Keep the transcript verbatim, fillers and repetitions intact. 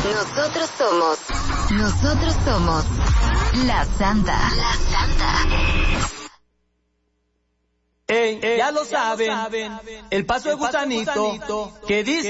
Nosotros somos, nosotros somos La Santa. La Santa. Ey, ey, ya lo saben, el paso de gusanito que dice